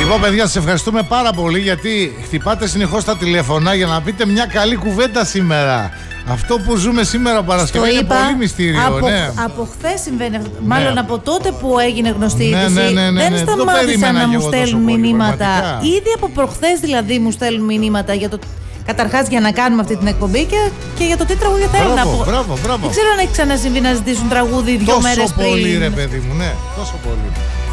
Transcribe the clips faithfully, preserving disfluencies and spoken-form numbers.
Λοιπόν, παιδιά, σας ευχαριστούμε πάρα πολύ, γιατί χτυπάτε συνεχώς τα τηλέφωνα για να πείτε μια καλή κουβέντα σήμερα. Αυτό που ζούμε σήμερα Παρασκευή είναι πολύ μυστήριο. Από, ναι. από χθες συμβαίνει αυτό. Μάλλον ναι. από τότε που έγινε γνωστή η ναι, είδηση. Ναι, ναι, ναι, ναι. Δεν σταμάτησαν να μου στέλνουν μηνύματα. Πραγματικά. Ήδη από προχθές δηλαδή μου στέλνουν μηνύματα για το. Καταρχάς για να κάνουμε αυτή την εκπομπή και, και για το τι τραγούδια θέλουν να πω. Μπράβο, μπράβο. Δεν ξέρω αν έχει ξανασυμβεί να ζητήσουν τραγούδι δύο τόσο μέρες πριν. Τόσο πολύ, ρε παιδί μου, ναι, τόσο πολύ.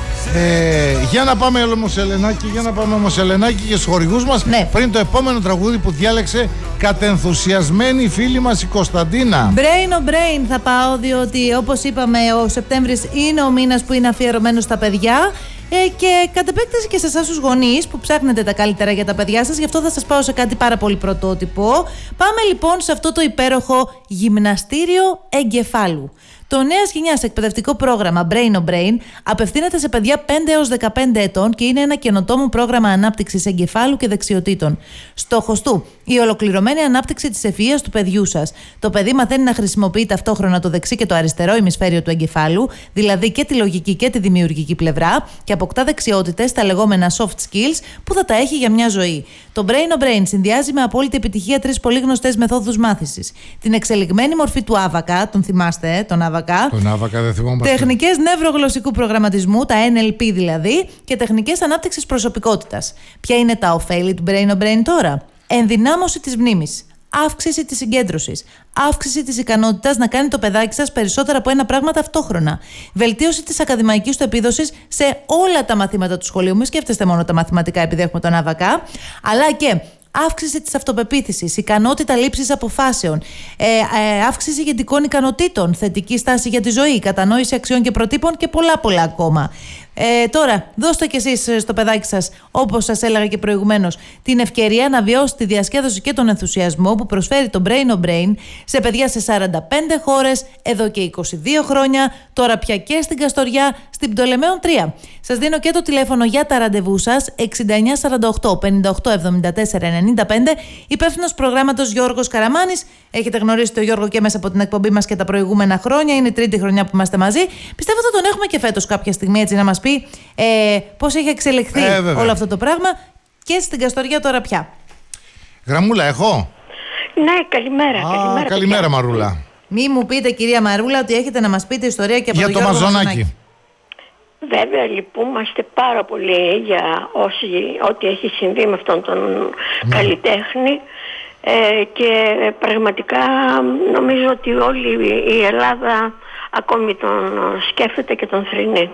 Ε, για να πάμε όμως Ελενάκη, για να πάμε όμως Ελενάκη και στους χορηγούς μας, ναι. πριν το επόμενο τραγούδι που διάλεξε κατενθουσιασμένη η φίλη μας η Κωνσταντίνα. Brain o' brain θα πάω, διότι όπως είπαμε ο Σεπτέμβρης είναι ο μήνας που είναι αφιερωμένος στα παιδιά. Ε, και κατ' επέκταση και σε εσάς τους γονείς που ψάχνετε τα καλύτερα για τα παιδιά σας, γι' αυτό θα σας πάω σε κάτι πάρα πολύ πρωτότυπο. Πάμε λοιπόν σε αυτό το υπέροχο γυμναστήριο εγκεφάλου. Το νέας γενιάς εκπαιδευτικό πρόγραμμα Brain o' Brain απευθύνεται σε παιδιά πέντε έως δεκαπέντε ετών και είναι ένα καινοτόμο πρόγραμμα ανάπτυξης εγκεφάλου και δεξιοτήτων. Στόχος του, η ολοκληρωμένη ανάπτυξη της ευφυΐας του παιδιού σας. Το παιδί μαθαίνει να χρησιμοποιεί ταυτόχρονα το δεξί και το αριστερό ημισφαίριο του εγκεφάλου, δηλαδή και τη λογική και τη δημιουργική πλευρά, και αποκτά δεξιότητες, τα λεγόμενα soft skills, που θα τα έχει για μια ζωή. Το Brain o' Brain συνδυάζει με απόλυτη επιτυχία τρεις πολύ γνωστές μεθόδους μάθησης. Την εξελιγμένη μορφή του άβακα, τον θυμάστε, τον άβακα. Τον άβακα δεν θυμόμαστε. Τεχνικές νευρογλωσσικού προγραμματισμού, τα N L P δηλαδή, και τεχνικές ανάπτυξης προσωπικότητας. Ποια είναι τα ωφέλη του Brain o' Brain τώρα? Ενδυνάμωση της μνήμης, αύξηση της συγκέντρωσης, αύξηση της ικανότητας να κάνει το παιδάκι σας περισσότερα από ένα πράγμα ταυτόχρονα, βελτίωση της ακαδημαϊκής του επίδοσης σε όλα τα μαθήματα του σχολείου. Μην σκέφτεστε μόνο τα μαθηματικά επειδή έχουμε τον άβακα, αλλά και αύξηση της αυτοπεποίθησης, ικανότητα λήψης αποφάσεων, ε, ε, αύξηση ηγετικών ικανοτήτων, θετική στάση για τη ζωή, κατανόηση αξιών και προτύπων και πολλά πολλά ακόμα. Ε, τώρα, δώστε κι εσείς στο παιδάκι σας, όπως σας έλεγα και προηγουμένως, την ευκαιρία να βιώσει τη διασκέδαση και τον ενθουσιασμό που προσφέρει το Brain o' Brain σε παιδιά σε σαράντα πέντε χώρες, εδώ και είκοσι δύο χρόνια, τώρα πια και στην Καστοριά, στην Πτολεμαίων τρία. Σας δίνω και το τηλέφωνο για τα ραντεβού σας, εξήντα εννιά σαράντα οκτώ πενήντα οκτώ εβδομήντα τέσσερα ενενήντα πέντε, υπεύθυνος προγράμματος Γιώργος Καραμάνης. Έχετε γνωρίσει τον Γιώργο και μέσα από την εκπομπή μας και τα προηγούμενα χρόνια, είναι η τρίτη χρονιά που είμαστε μαζί. Πιστεύω θα τον έχουμε και φέτος κάποια στιγμή, έτσι να μας πει ε, πώς έχει εξελιχθεί ε, όλο αυτό το πράγμα και στην Καστοριά τώρα πια. Γραμμούλα, έχω. Ναι, καλημέρα. Α, καλημέρα, καλημέρα Μαρούλα. Μη μου πείτε, κυρία Μαρούλα, ότι έχετε να μας πείτε ιστορία και από για τον το Γιώργο Μαζονάκι. Βέβαια, λυπούμαστε πάρα πολύ για όσοι, ό,τι έχει συμβεί με αυτόν τον ναι. καλλιτέχνη ε, και πραγματικά νομίζω ότι όλη η Ελλάδα ακόμη τον σκέφτεται και τον θρηνεί.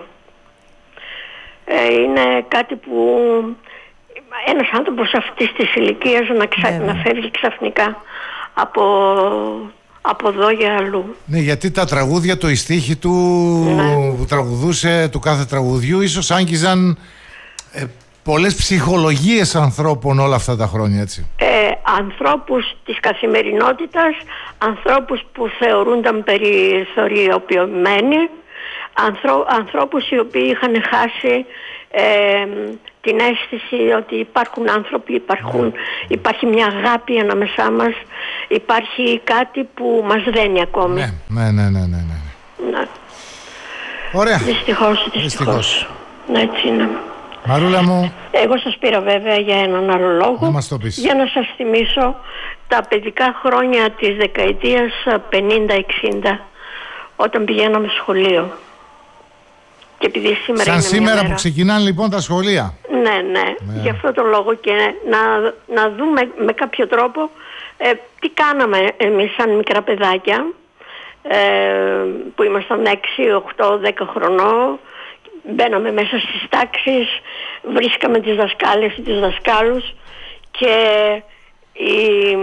Ε, είναι κάτι που ένας άνθρωπος αυτής της ηλικίας να, ξα... να φεύγει ξαφνικά από... από εδώ για αλλού. Ναι, γιατί τα τραγούδια, το στίχη του ναι. που τραγουδούσε, του κάθε τραγουδιού, ίσως άγγιζαν ε, πολλές ψυχολογίες ανθρώπων όλα αυτά τα χρόνια, έτσι. Ε, ανθρώπους της καθημερινότητας, ανθρώπους που θεωρούνταν περιθωριοποιημένοι, ανθρω... ανθρώπους οι οποίοι είχαν χάσει ε, την αίσθηση ότι υπάρχουν άνθρωποι, υπάρχουν, υπάρχει μια αγάπη ανάμεσά μας, υπάρχει κάτι που μας δένει ακόμη. Ναι, ναι, ναι, ναι, ναι, ναι. ναι. Ωραία. Δυστυχώς, δυστυχώς. Δυστυχώς. Ναι, έτσι είναι. Μαρούλα μου. Εγώ σας πήρα βέβαια για έναν άλλο λόγο. Να μας το πεις. Για να σας θυμίσω τα παιδικά χρόνια της δεκαετίας πενήντα εξήντα, όταν πηγαίναμε σχολείο. Και επειδή σήμερα σαν είναι σήμερα μια που μέρα... ξεκινάνε λοιπόν τα σχολεία. Ναι, ναι, ναι. Γι' αυτό το λόγο και να, να δούμε με κάποιο τρόπο ε, τι κάναμε εμείς σαν μικρά παιδάκια ε, που ήμασταν έξι, οκτώ, δέκα χρονών. Μπαίναμε μέσα στις τάξεις, βρίσκαμε τις δασκάλες ή τους δασκάλους και η,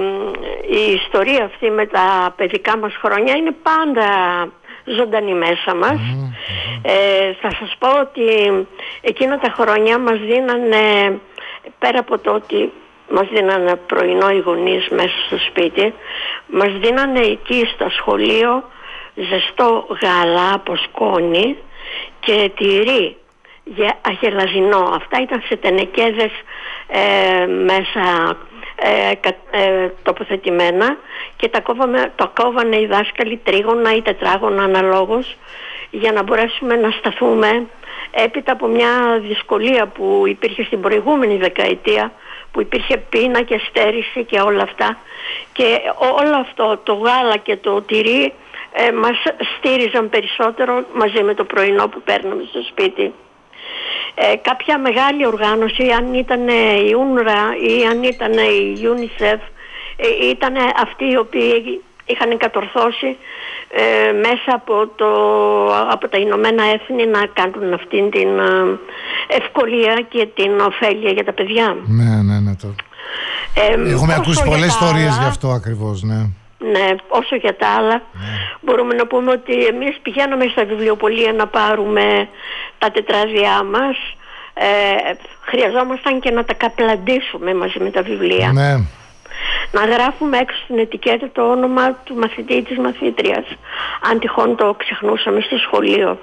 η ιστορία αυτή με τα παιδικά μας χρόνια είναι πάντα ζωντανή μέσα μας. Mm-hmm. Ε, θα σας πω ότι εκείνα τα χρόνια μας δίνανε, πέρα από το ότι μας δίνανε πρωινό οι γονείς μέσα στο σπίτι, μας δίνανε εκεί στο σχολείο ζεστό γάλα από σκόνη και τυρί για αγελαζινό. Αυτά ήταν σε τενεκέδες ε, μέσα ε, ε, τοποθετημένα και τα κόβαμε, το κόβανε οι δάσκαλοι τρίγωνα ή τετράγωνα αναλόγως για να μπορέσουμε να σταθούμε έπειτα από μια δυσκολία που υπήρχε στην προηγούμενη δεκαετία, που υπήρχε πείνα και στέρηση και όλα αυτά, και όλο αυτό το γάλα και το τυρί ε, μας στήριζαν περισσότερο μαζί με το πρωινό που παίρναμε στο σπίτι. Ε, κάποια μεγάλη οργάνωση, αν ήταν η Ούνρα ή αν ήταν η UNICEF, ε, ήταν αυτοί οι οποίοι είχαν κατορθώσει ε, μέσα από, το, από τα Ηνωμένα Έθνη να κάνουν αυτήν την ε, ευκολία και την ωφέλεια για τα παιδιά. Ναι, ναι, ναι. Το... Ε, Έχουμε ακούσει πολλές ιστορίες άλλα, γι' αυτό ακριβώς, ναι. Ναι, όσο για τα άλλα, ναι. Μπορούμε να πούμε ότι εμείς πηγαίναμε στα βιβλιοπωλεία να πάρουμε τα τετράδια μας. Ε, χρειαζόμασταν και να τα καπλαντήσουμε μαζί με τα βιβλία. Ναι. Να γράφουμε έξω στην ετικέτα το όνομα του μαθητή ή της μαθήτριας, αν τυχόν το ξεχνούσαμε στο σχολείο.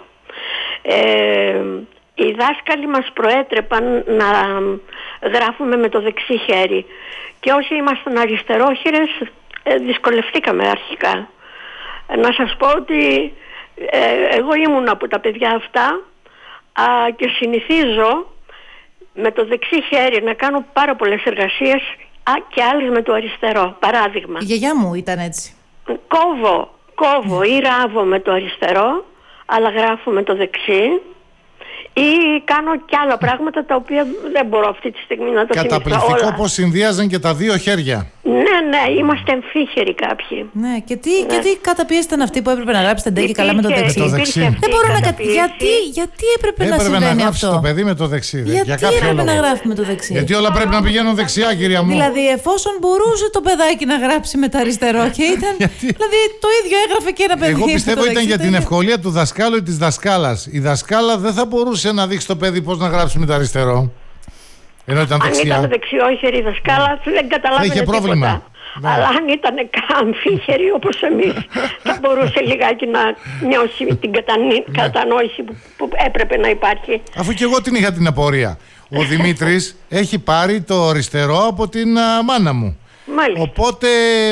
Ε, οι δάσκαλοι μας προέτρεπαν να γράφουμε με το δεξί χέρι, και όσοι ήμασταν αριστερόχειρες ε, δυσκολευτήκαμε αρχικά. Ε, να σας πω ότι ε, εγώ ήμουν από τα παιδιά αυτά α, και συνηθίζω με το δεξί χέρι να κάνω πάρα πολλές εργασίες, α, και άλλες με το αριστερό. Παράδειγμα, η γιαγιά μου ήταν έτσι. Κόβω, κόβω ή ράβω με το αριστερό, αλλά γράφω με το δεξί, ή κάνω και άλλα πράγματα τα οποία δεν μπορώ αυτή τη στιγμή να τα θυμηθώ όλα. Καταπληκτικό πως συνδύαζαν και τα δύο χέρια. Ναι, ναι, είμαστε εμφύχεροι κάποιοι. Ναι, και τι, ναι. και τι καταπίεση ήταν αυτή που έπρεπε να γράψει τεντέκι καλά με το δεξί. Με το δεξί. Δεν μπορώ να καταλάβω. Γιατί, γιατί έπρεπε, έπρεπε να συμβαίνει να αυτό. το παιδί με το δεξί. Γιατί για έπρεπε λόγο. να γράφει με το δεξί. Γιατί όλα πρέπει να πηγαίνουν δεξιά, κυρία μου. Δηλαδή, εφόσον μπορούσε το παιδάκι να γράψει με το αριστερό και ήταν. Δηλαδή, το ίδιο έγραφε και ένα παιδί. Εγώ πιστεύω ήταν για την ευκολία του δασκάλου ή της δασκάλας. Η δασκάλα δεν θα μπορούσε να δείξει το παιδί πώς να γράψει με το αριστερό. Ενώ ήταν αν δεξιά. ήταν δεξιόχερη η δασκάλα, δεν καταλάβαινε είχε πρόβλημα. τίποτα. Ναι. Αλλά αν ήταν αμφίχερη όπως εμείς, θα μπορούσε λιγάκι να νιώσει την κατανή... κατανόηση που, που έπρεπε να υπάρχει. Αφού και εγώ την είχα την απορία. Ο Δημήτρης έχει πάρει το αριστερό από την α, μάνα μου. Μάλιστα. Οπότε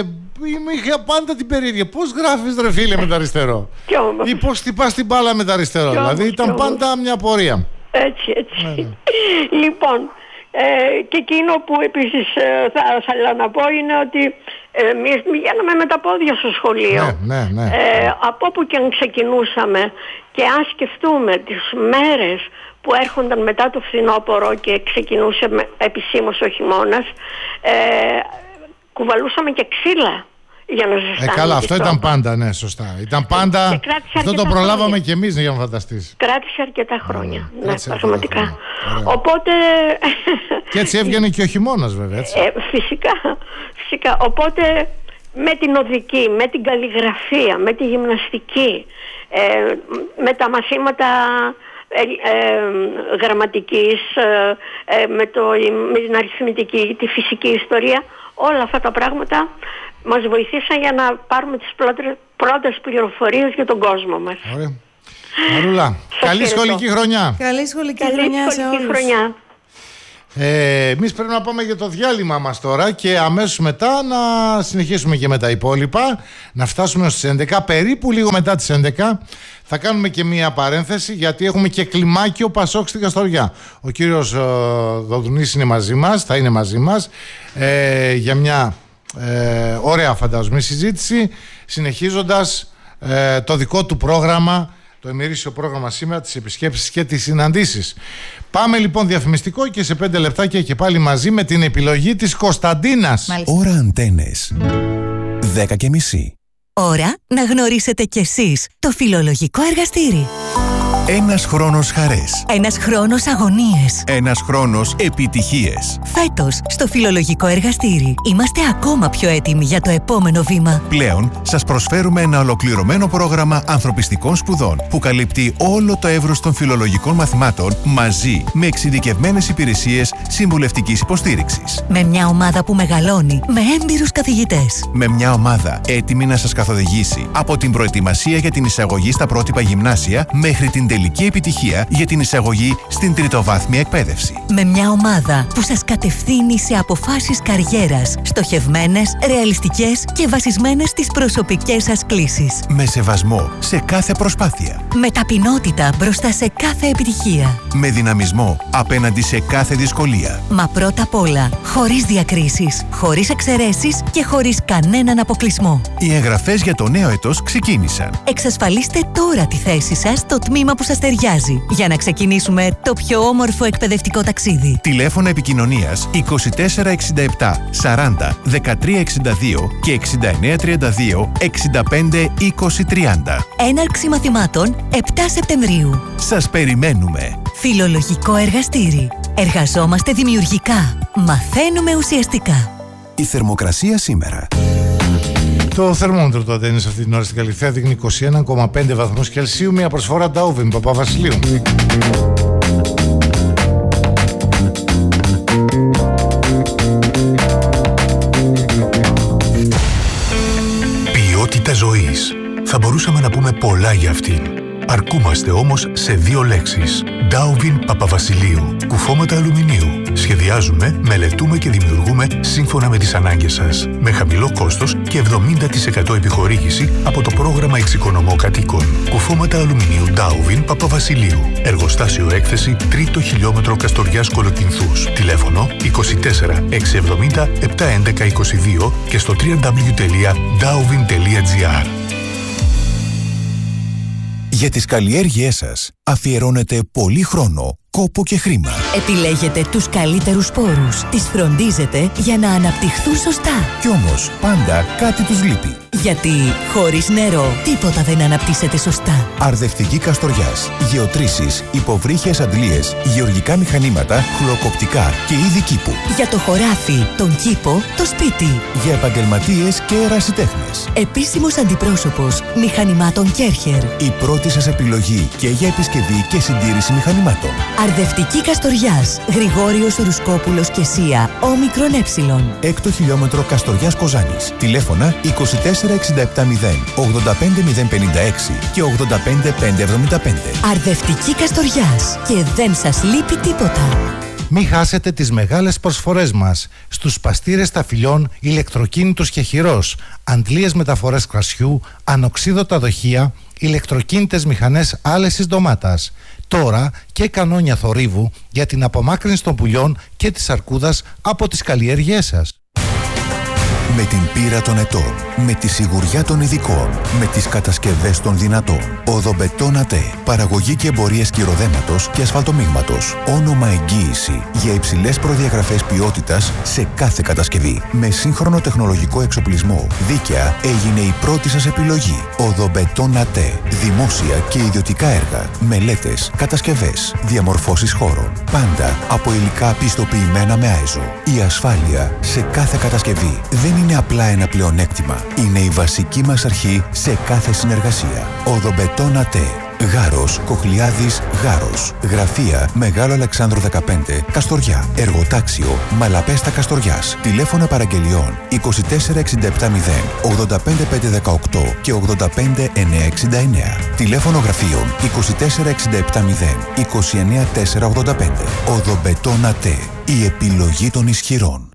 είχα πάντα την περίεργεια. Πώς γράφεις ρε φίλε με το αριστερό? Ή πώς χτυπάς την μπάλα με το αριστερό? Κι δηλαδή όμως, ήταν πάντα μια απορία. Έτσι, έτσι. Ναι, ναι. Λοιπόν, ε, και εκείνο που επίσης ε, θα ήθελα να πω είναι ότι εμείς πηγαίναμε με τα πόδια στο σχολείο. Ναι, ναι, ναι. Ε, από όπου και αν ξεκινούσαμε, και αν σκεφτούμε τις μέρες που έρχονταν μετά το φθινόπωρο και ξεκινούσε επισήμως ο χειμώνας, ε, κουβαλούσαμε και ξύλα για να ζεστάνει. Ε, καλά, αυτό ήταν πάντα, ναι, σωστά. Ήταν πάντα. Αυτό το προλάβαμε χρόνια. Και εμείς, για να φανταστείς. Κράτησε αρκετά χρόνια. Yeah, ναι, πραγματικά. Χρόνια. Οπότε. Και έτσι έβγαινε και ο χειμώνας, βέβαια. Έτσι. Ε, φυσικά, φυσικά. Οπότε με την οδική, με την καλλιγραφία, με τη γυμναστική, ε, με τα μαθήματα ε, ε, γραμματικής, ε, ε, με, το, με την αριθμητική, τη φυσική ιστορία, όλα αυτά τα πράγματα μας βοηθήσαν για να πάρουμε τις πρώτες, πρώτες πληροφορίες για τον κόσμο μας. Ωραία. Μαρούλα, καλή σχολική χρονιά. Καλή σχολική καλή χρονιά σχολική σε όλους. Χρονιά. Ε, εμείς πρέπει να πάμε για το διάλειμμα μας τώρα και αμέσως μετά να συνεχίσουμε και με τα υπόλοιπα, να φτάσουμε στις έντεκα, περίπου λίγο μετά τις έντεκα θα κάνουμε και μία παρένθεση, γιατί έχουμε και κλιμάκιο Πασόκ στην Καστοριά. Ο κύριος ε, Δοδουνής είναι μαζί μας, θα είναι μαζί μας ε, για μια ε, ωραία φαντάζομαι συζήτηση, συνεχίζοντας ε, το δικό του πρόγραμμα, το ημερήσιο πρόγραμμα σήμερα, τις επισκέψεις και τις συναντήσεις. Πάμε λοιπόν διαφημιστικό και σε πέντε λεπτάκια και πάλι μαζί με την επιλογή της Κωνσταντίνας. Μάλιστα. Ώρα Αντένες, δέκα και μισή. Ώρα να γνωρίσετε κι εσείς το φιλολογικό εργαστήρι. Ένας χρόνος χαρές. Ένας χρόνος αγωνίες. Ένας χρόνος επιτυχίες. Φέτος, στο φιλολογικό εργαστήρι, είμαστε ακόμα πιο έτοιμοι για το επόμενο βήμα. Πλέον, σας προσφέρουμε ένα ολοκληρωμένο πρόγραμμα ανθρωπιστικών σπουδών που καλύπτει όλο το εύρος των φιλολογικών μαθημάτων μαζί με εξειδικευμένες υπηρεσίες συμβουλευτικής υποστήριξης. Με μια ομάδα που μεγαλώνει με έμπειρους καθηγητές. Με μια ομάδα έτοιμη να σας καθοδηγήσει από την προετοιμασία για την εισαγωγή στα πρότυπα γυμνάσια μέχρι την τελική επιτυχία για την εισαγωγή στην τριτοβάθμια εκπαίδευση. Με μια ομάδα που σας κατευθύνει σε αποφάσεις καριέρας, στοχευμένες, ρεαλιστικές και βασισμένες στις προσωπικές σας κλίσεις. Με σεβασμό σε κάθε προσπάθεια. Με ταπεινότητα μπροστά σε κάθε επιτυχία. Με δυναμισμό απέναντι σε κάθε δυσκολία. Μα πρώτα απ' όλα, χωρίς διακρίσεις, χωρίς εξαιρέσεις και χωρίς κανέναν αποκλεισμό. Οι εγγραφές για το νέο έτος ξεκίνησαν. Εξασφαλίστε τώρα τη θέση σας στο τμήμα που σας ταιριάζει για να ξεκινήσουμε το πιο όμορφο εκπαιδευτικό ταξίδι. Τηλέφωνα επικοινωνίας είκοσι τέσσερα εξήντα επτά σαράντα δεκατρία εξήντα δύο και εξήντα εννέα τριάντα δύο εξήντα πέντε είκοσι τριάντα. Έναρξη μαθημάτων επτά Σεπτεμβρίου. Σας περιμένουμε. Φιλολογικό εργαστήρι. Εργαζόμαστε δημιουργικά. Μαθαίνουμε ουσιαστικά. Η θερμοκρασία σήμερα. Το θερμόμετρο τότε είναι σε αυτή την ώρα στην Καλυθέα, δείχνει είκοσι ένα κόμμα πέντε βαθμούς Κελσίου, μια προσφορά Ντάουβιν Παπαβασιλείου. Ποιότητα ζωής. Θα μπορούσαμε να πούμε πολλά για αυτήν. Αρκούμαστε όμως σε δύο λέξεις. Ντάουβιν Παπαβασιλείου. Κουφώματα αλουμινίου. Σχεδιάζουμε, μελετούμε και δημιουργούμε σύμφωνα με τις ανάγκες σας. Με χαμηλό κόστος και εβδομήντα τοις εκατό επιχορήγηση από το πρόγραμμα Εξοικονομώ Κατοίκων. Κουφώματα αλουμινίου Ντάουβιν Παπαβασιλείου. Εργοστάσιο έκθεση τρίτο χιλιόμετρο Καστοριάς Κολοκυνθούς. Τηλέφωνο είκοσι τέσσερα εξακόσια εβδομήντα επτακόσια έντεκα είκοσι δύο και στο double-u double-u double-u τελεία ντάουβιν τελεία τζι άρ. Για τις καλλιέργειές σας αφιερώνετε πολύ χρόνο, κόπο και χρήμα. Επιλέγετε τους καλύτερους σπόρους. Τις φροντίζετε για να αναπτυχθούν σωστά. Κι όμως πάντα κάτι τους λείπει. Γιατί χωρίς νερό τίποτα δεν αναπτύσσεται σωστά. Αρδευτική Καστοριάς, γεωτρήσεις, υποβρύχιες αντλίες, γεωργικά μηχανήματα, χλωκοπτικά και είδη κήπου. Για το χωράφι, τον κήπο, το σπίτι. Για επαγγελματίες και ερασιτέχνες. Επίσημος αντιπρόσωπος μηχανημάτων Κέρχερ. Η πρώτη σας επιλογή και για επισκευή και συντήρηση μηχανημάτων. Αρδευτική Καστοριάς, Γρηγόριος Ρουσκόπουλος και Σία, όμικρον έψιλον. Έκτο χιλιόμετρο Καστοριάς Κοζάνης. Τηλέφωνα είκοσι τέσσερα εξήντα επτά μηδέν ογδόντα πέντε μηδέν πενήντα έξι και ογδόντα πέντε πεντακόσια εβδομήντα πέντε. Αρδευτική Καστοριάς και δεν σας λείπει τίποτα. Μην χάσετε τις μεγάλες προσφορές μας στους παστήρες ταφυλιών ηλεκτροκίνητος και χειρός, αντλίες μεταφορές κρασιού, ανοξίδωτα δοχεία, ηλεκτροκίνητες μηχανές άλεσης ντομάτας. Τώρα και κανόνια θορύβου για την απομάκρυνση των πουλιών και της αρκούδας από τις καλλιέργειές σας. Με την πείρα των ετών, με τη σιγουριά των ειδικών, με τις κατασκευές των δυνατών. Οδομπετόν ΑΤΕ. Παραγωγή και εμπορία σκυροδέματος και ασφαλτομίγματος. Όνομα εγγύηση για υψηλές προδιαγραφές ποιότητας σε κάθε κατασκευή. Με σύγχρονο τεχνολογικό εξοπλισμό. Δίκαια έγινε η πρώτη σας επιλογή. Οδομπετόν ΑΤΕ. Δημόσια και ιδιωτικά έργα. Μελέτες, κατασκευές, διαμορφώσεις χώρων. Πάντα από υλικά πιστοποιημένα με άιζο. Η ασφάλεια σε κάθε κατασκευή δεν είναι απλά ένα πλεονέκτημα. Είναι η βασική μας αρχή σε κάθε συνεργασία. Οδομπετόν ΑΤΕ. Γάρος, Κοχλιάδης, Γάρος. Γραφεία Μεγάλο Αλεξάνδρου δεκαπέντε, Καστοριά. Εργοτάξιο Μαλαπέστα Καστοριάς. Τηλέφωνα παραγγελιών είκοσι τέσσερα εξήντα επτά μηδέν ογδόντα πέντε πεντακόσια δεκαοκτώ και ογδόντα πέντε εννιακόσια εξήντα εννέα. Τηλέφωνο γραφείων είκοσι τέσσερα εξήντα επτά μηδέν είκοσι εννέα τετρακόσια ογδόντα πέντε. Οδομπετόν ΑΤΕ. Η επιλογή των ισχυρών.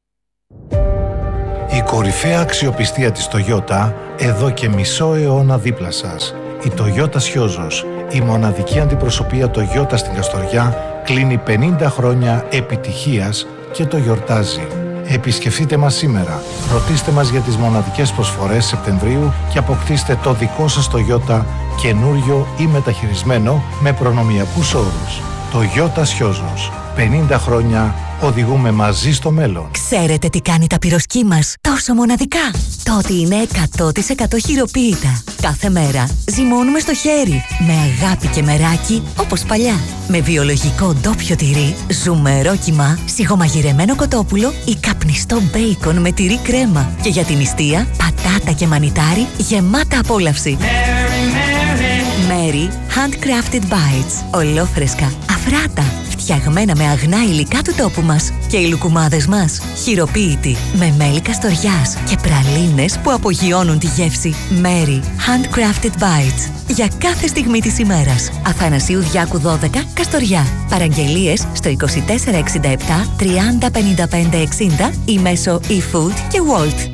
Η κορυφαία αξιοπιστία της Toyota εδώ και μισό αιώνα δίπλα σας. Η Toyota Σιόζος, η μοναδική αντιπροσωπεία Toyota στην Καστοριά, κλείνει πενήντα χρόνια επιτυχίας και το γιορτάζει. Επισκεφτείτε μας σήμερα, ρωτήστε μας για τις μοναδικές προσφορές Σεπτεμβρίου και αποκτήστε το δικό σας Toyota καινούριο ή μεταχειρισμένο με προνομιακούς όρους. Toyota Σιόζος, πενήντα χρόνια οδηγούμε μαζί στο μέλλον. Ξέρετε τι κάνει τα πυροσκή μας τόσο μοναδικά? Το ότι είναι εκατό τοις εκατό χειροποίητα. Κάθε μέρα ζυμώνουμε στο χέρι, με αγάπη και μεράκι, όπως παλιά. Με βιολογικό ντόπιο τυρί, ζουμερό κιμά, σιγομαγειρεμένο κοτόπουλο ή καπνιστό μπέικον με τυρί κρέμα. Και για την νηστεία, πατάτα και μανιτάρι γεμάτα απόλαυση. Mary Handcrafted Bites. Ολόφρεσκα, αφράτα, Φτιαγμένα με αγνά υλικά του τόπου μας. Και οι λουκουμάδες μας χειροποίητοι με μέλι καστοριάς και πραλίνες που απογειώνουν τη γεύση. Mary Handcrafted Bites. Για κάθε στιγμή της ημέρας. Αθανασίου Διάκου δώδεκα, Καστοριά. Παραγγελίες στο είκοσι τέσσερα εξήντα επτά τριάντα πενήντα πέντε εξήντα ή μέσω eFood και Wolt.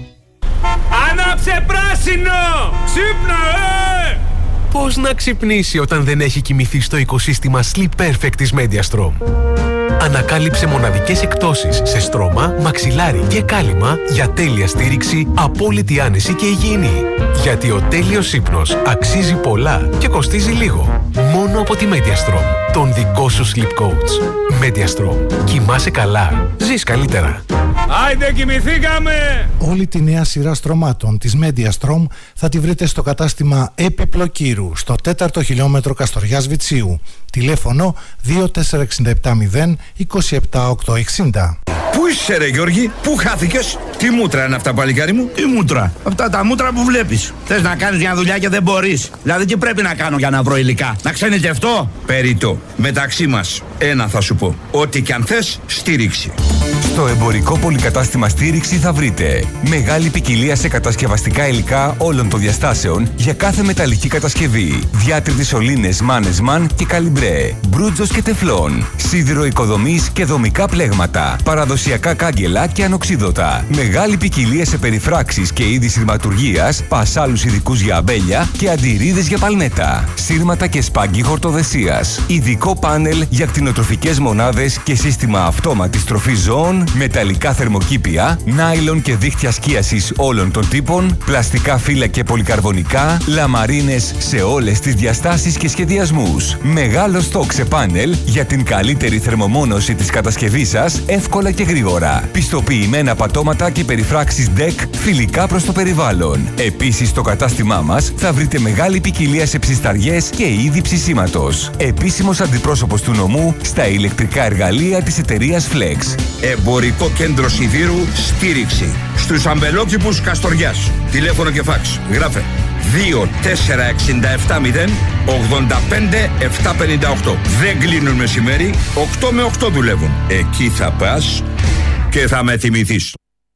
Άναψε πράσινο! Ξύπνα, ε! Πώς να ξυπνήσει όταν δεν έχει κοιμηθεί στο οικοσύστημα Sleep Perfect της Mediastrom. Ανακάλυψε μοναδικές εκτόσεις σε στρώμα, μαξιλάρι και κάλυμα για τέλεια στήριξη, απόλυτη άνεση και υγιεινή. Γιατί ο τέλειος ύπνος αξίζει πολλά και κοστίζει λίγο. Μόνο από τη Mediastrom, τον δικό σου sleep coach. Mediastrom. Κοιμάσαι καλά. Ζεις καλύτερα. Άιντε κοιμηθήκαμε! Όλη τη νέα σειρά στρωμάτων της Mediastrom θα τη βρείτε στο κατάστημα Επιπλοκύρου, στο τέταρτο χιλιόμετρο Καστοριάς Βιτσίου. Τηλέφωνο δύο τέσσερα έξι επτά μηδέν είκοσι επτά οκτακόσια εξήντα. Πού είσαι ρε Γιώργη, πού χάθηκες? Τι μούτρα είναι αυτά παλικάρι μου? Τι μούτρα? Αυτά τα μούτρα που βλέπεις. Θες να κάνεις μια δουλειά και δεν μπορείς. Δηλαδή τι πρέπει να κάνω για να βρω υλικά? Να ξενιτευτώ? Περιττό. Μεταξύ μας, ένα θα σου πω. Ό,τι κι αν θες, στήριξη. Στο εμπορικό πολυκατάστημα στήριξη θα βρείτε μεγάλη ποικιλία σε κατασκευαστικά υλικά όλων των διαστάσεων για κάθε μεταλλική κατασκευή. Διάτριτες σωλήνες Mannesmann και Καλιμπρέ, μπρούτζος και τεφλόν, σίδηρο οικοδομής και δομικά πλέγματα, παραδοσιακά κάγκελα και ανοξίδωτα. Μεγάλη ποικιλία σε περιφράξεις και είδη σειρματουργίας, πασάλους ειδικούς για αμπέλια και αντιρρίδες για παλμέτα, σύρματα και σπάγκι χορτοδεσίας. Ειδικό πάνελ για κτηνοτροφικές μονάδες και σύστημα αυτόματης τροφής ζώων, μεταλλικά θερμοκήπια, νάιλον και δίχτυα σκίασης όλων των τύπων, πλαστικά φύλλα και πολυκαρβονικά, λαμαρίνες σε όλες τις διαστάσεις και σχεδιασμούς. Μεγάλο στόκ σε πάνελ για την καλύτερη θερμομόνωση της κατασκευής σας, εύκολα και γρήγορα. Πιστοποιημένα πατώματα και περιφράξεις ντεκ φιλικά προς το περιβάλλον. Επίσης στο κατάστημά μας θα βρείτε μεγάλη ποικιλία σε ψισταριές και είδη ψησίματος. Επίσημος αντιπρόσωπος του νομού στα ηλεκτρικά εργαλεία της εταιρείας Flex. Εμπορικό κέντρο σιδήρου στήριξη. Στους αμπελόκηπους Καστοριάς. Τηλέφωνο και φάξ. Γράφε δύο τέσσερα έξι επτά μηδέν ογδόντα πέντε επτακόσια πενήντα οκτώ. Δεν κλείνουν μεσημέρι, οκτώ με οκτώ δουλεύουν. Εκεί θα πας και θα με θυμηθείς.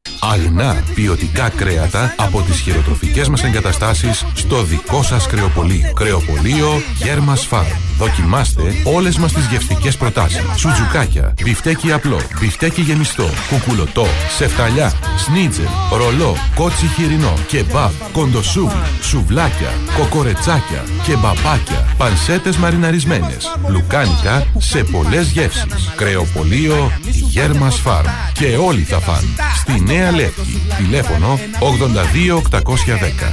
Αγνά ποιοτικά κρέατα από τις χειροτροφικές μας εγκαταστάσεις στο δικό σας κρεοπωλείο. Κρεοπωλείο Γέρμας Φαρμ. Δοκιμάστε όλες μας τις γευστικές προτάσεις. Σουτζουκάκια, μπιφτέκι απλό, μπιφτέκι γεμιστό, κουκουλωτό, σεφταλιά, σνίτζελ, ρολό, κότσι χοιρινό, κεμπάμπ, κοντοσούβλι, σουβλάκια, κοκορετσάκια, κεμπαπάκια, πανσέτες μαριναρισμένες, λουκάνικα σε πολλές γεύσεις. Κρεοπωλείο Γέρμας Φαρμ. Και όλοι θα φαν. Στη Νέα Λεύκη. Τηλέφωνο ογδόντα δύο οκτακόσια δέκα.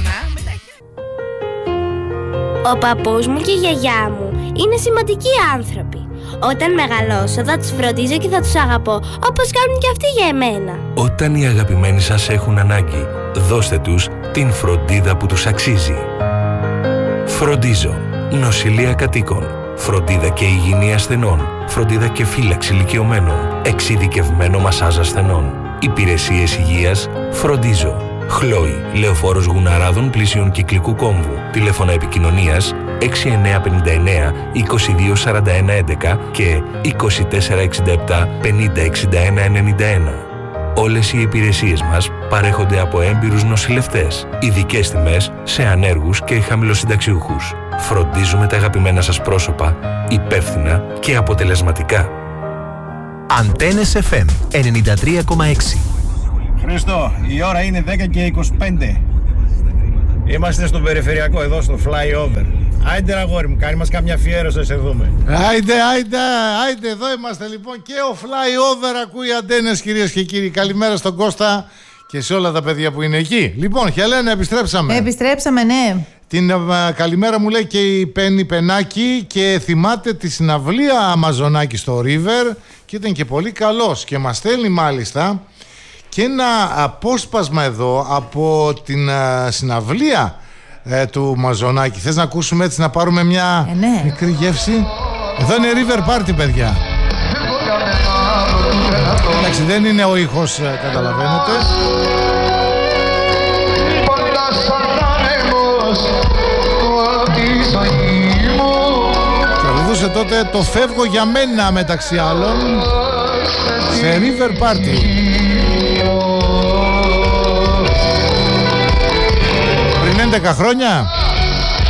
Ο παππούς μου και η γιαγιά μου είναι σημαντικοί άνθρωποι. Όταν μεγαλώσω θα τους φροντίζω και θα τους αγαπώ όπως κάνουν και αυτοί για εμένα. Όταν οι αγαπημένοι σας έχουν ανάγκη, δώστε τους την φροντίδα που τους αξίζει. Φροντίζω. Νοσηλεία κατοίκων. Φροντίδα και υγιεινή ασθενών. Φροντίδα και φύλαξη ηλικιωμένων. Εξειδικευμένο μασάζ ασθενών. Υπηρεσίες υγείας. Φροντίζω. Χλόι, Λεωφόρος Γουναράδων πλησίων Κυκλικού Κόμβου. Τηλέφωνα επικοινωνίας έξι εννιά πέντε εννιά είκοσι δύο σαράντα ένα έντεκα και είκοσι τέσσερα εξήντα επτά πενήντα εξήντα ένα ενενήντα ένα. Όλες οι υπηρεσίες μας παρέχονται από έμπειρους νοσηλευτές. Ειδικές τιμές σε ανέργους και χαμηλοσυνταξιούχους. Φροντίζουμε τα αγαπημένα σας πρόσωπα υπεύθυνα και αποτελεσματικά. Αντένες εφ εμ ενενήντα τρία κόμμα έξι. Χριστό, η ώρα είναι δέκα και είκοσι πέντε. Είμαστε στο περιφερειακό εδώ στο flyover. Άιντε αγόρι μου, κάνει μας καμιά αφιέρωση να σε δούμε. Άιντε, άιντε, άιντε, εδώ είμαστε λοιπόν και ο flyover ακούει Αντένες κυρίες και κύριοι. Καλημέρα στον Κώστα και σε όλα τα παιδιά που είναι εκεί. Λοιπόν, Χελένα, επιστρέψαμε. Επιστρέψαμε, ναι. Την uh, καλημέρα μου λέει και η Πέννη Πενάκη και θυμάται τη συναυλία Αμαζονάκη στο River και ήταν και πολύ καλός και μας στέλνει μάλιστα και ένα απόσπασμα εδώ από την uh, συναυλία uh, του Μαζονάκη. Θες να ακούσουμε έτσι, να πάρουμε μια ε, ναι. μικρή γεύση? Εδώ είναι River Party, παιδιά. Εντάξει, δεν είναι ο ήχος, uh, καταλαβαίνετε. Τραγουδούσε τότε τότε το «Φεύγω για μένα» μεταξύ άλλων σε River Party. Πριν έντεκα χρόνια.